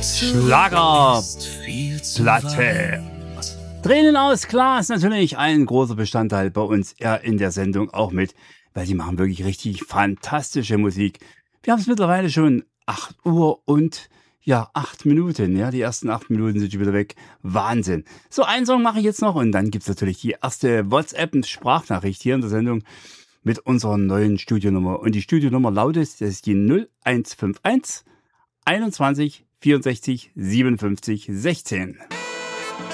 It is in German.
Schlagerplatte. Tränen aus Glas natürlich ein großer Bestandteil bei uns in der Sendung auch mit, weil sie machen wirklich richtig fantastische Musik. Wir haben es mittlerweile schon 8 Uhr und 8 Minuten. Ja, die ersten 8 Minuten sind schon wieder weg. Wahnsinn. So, einen Song mache ich jetzt noch und dann gibt's natürlich die erste WhatsApp-Sprachnachricht hier in der Sendung mit unserer neuen Studionummer. Und die Studionummer lautet, das ist die 0151 21 64 57 16.